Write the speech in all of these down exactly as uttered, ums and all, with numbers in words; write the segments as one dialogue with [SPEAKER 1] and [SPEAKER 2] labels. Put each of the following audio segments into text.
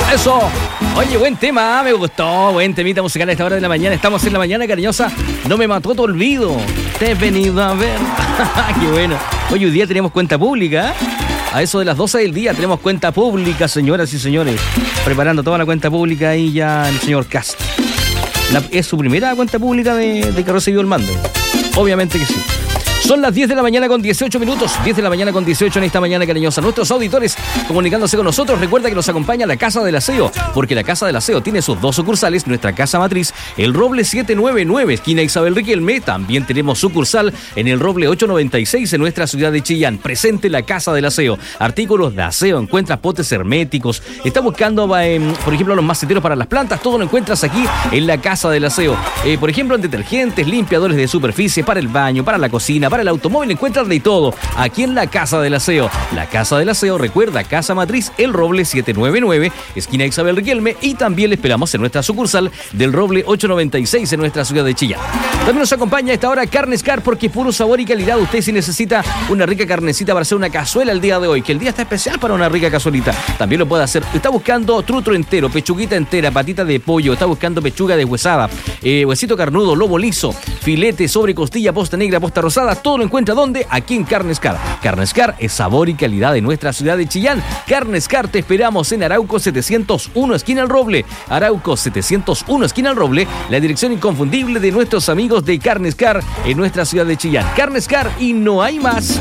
[SPEAKER 1] Eso. Oye, buen tema, me gustó. Buen temita musical a esta hora de la mañana. Estamos en la mañana cariñosa. No me mató tu olvido. Te he venido a ver. Qué bueno. Hoy un día tenemos cuenta pública. A eso de las doce del día tenemos cuenta pública, señoras y señores. Preparando toda la cuenta pública ahí ya el señor Cast. La, es su primera cuenta pública de, de que recibió el mando. Obviamente que sí. Son las diez de la mañana con dieciocho minutos, diez de la mañana con dieciocho en esta mañana cariñosa. Nuestros auditores comunicándose con nosotros. Recuerda que nos acompaña la Casa del Aseo, porque la Casa del Aseo tiene sus dos sucursales. Nuestra casa matriz, el Roble siete noventa y nueve, esquina Isabel Riquelme. También tenemos sucursal en el Roble ocho noventa y seis en nuestra ciudad de Chillán. Presente la Casa del Aseo. Artículos de aseo, encuentras potes herméticos. Está buscando, eh, por ejemplo, los maceteros para las plantas. Todo lo encuentras aquí en la Casa del Aseo. Eh, por ejemplo, en detergentes, limpiadores de superficie, para el baño, para la cocina, para el automóvil, encuentras de todo aquí en la Casa del Aseo. La Casa del Aseo, recuerda, Casa Matriz, el Roble siete noventa y nueve, esquina Isabel Riquelme, y también le esperamos en nuestra sucursal del Roble ocho noventa y seis en nuestra ciudad de Chillán. También nos acompaña a esta hora Carnes Car, porque puro sabor y calidad. Usted, si necesita una rica carnecita para hacer una cazuela el día de hoy, que el día está especial para una rica cazuelita, también lo puede hacer. Está buscando trutro entero, pechuguita entera, patita de pollo, está buscando pechuga deshuesada, eh, huesito carnudo, lobo liso, filete sobre costilla, posta negra, posta rosada. Todo lo encuentra ¿dónde? Aquí en Carnes Car. Carnes Car es sabor y calidad de nuestra ciudad de Chillán. Carnes Car, te esperamos en Arauco setecientos uno, esquina El Roble. Arauco setecientos uno, esquina El Roble. La dirección inconfundible de nuestros amigos de Carnes Car en nuestra ciudad de Chillán. Carnes Car y no hay más.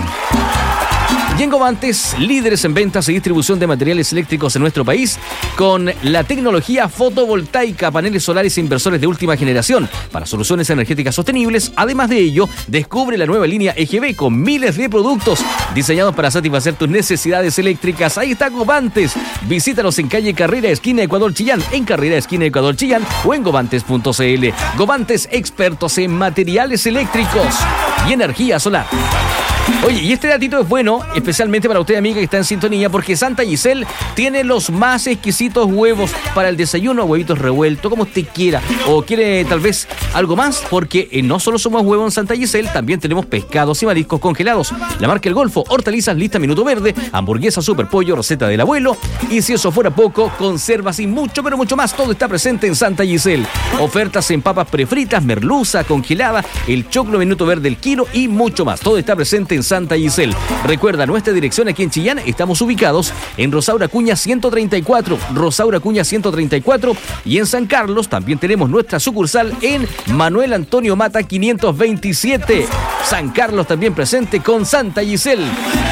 [SPEAKER 1] Y en Govantes, líderes en ventas y distribución de materiales eléctricos en nuestro país, con la tecnología fotovoltaica, paneles solares e inversores de última generación para soluciones energéticas sostenibles. Además de ello, descubre la nueva línea E G B con miles de productos diseñados para satisfacer tus necesidades eléctricas. Ahí está Govantes. Visítanos en calle Carrera, esquina Ecuador Chillán, en Carrera, esquina Ecuador Chillán, o en govantes punto c l. Govantes, expertos en materiales eléctricos y energía solar. Oye, y este datito es bueno, especialmente para usted, amiga, que está en sintonía, porque Santa Giselle tiene los más exquisitos huevos para el desayuno, huevitos revueltos, como usted quiera, o quiere tal vez algo más, porque eh, no solo somos huevos en Santa Giselle, también tenemos pescados y mariscos congelados, la marca El Golfo, hortalizas lista minuto verde, hamburguesa super pollo, receta del abuelo, y si eso fuera poco, conservas y mucho, pero mucho más. Todo está presente en Santa Giselle. Ofertas en papas prefritas, merluza congelada, el choclo minuto verde el kilo y mucho más. Todo está presente en Santa Giselle. Recuerda, nuestra dirección aquí en Chillán, estamos ubicados en Rosaura Acuña ciento treinta y cuatro, Rosaura Acuña ciento treinta y cuatro, y en San Carlos también tenemos nuestra sucursal en Manuel Antonio Mata quinientos veintisiete. San Carlos también presente con Santa Giselle.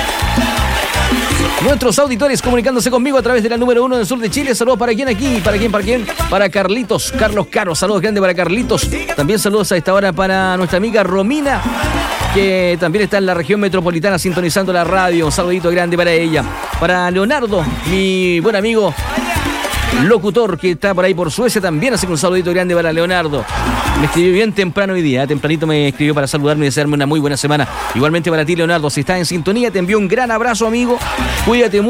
[SPEAKER 1] Nuestros auditores comunicándose conmigo a través de la número uno del sur de Chile. Saludos para quién aquí, para quién, para quién, para Carlitos, Carlos Caro. Saludos grandes para Carlitos. También saludos a esta hora para nuestra amiga Romina, que también está en la región metropolitana sintonizando la radio. Un saludito grande para ella. Para Leonardo, mi buen amigo locutor que está por ahí por Suecia también, así que un saludito grande para Leonardo. Me escribió bien temprano hoy día, tempranito me escribió para saludarme y desearme una muy buena semana. Igualmente para ti, Leonardo, si estás en sintonía, te envío un gran abrazo, amigo. Cuídate mucho.